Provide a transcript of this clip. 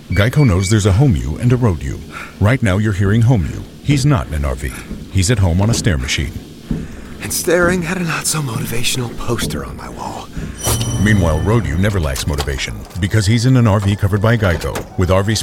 Geico knows there's a home you and a road you. Right now you're hearing home you. He's not in an RV. He's at home on a stair machine. And staring at a not-so-motivational poster on my wall. Meanwhile, road you never lacks motivation because he's in an RV covered by Geico with RV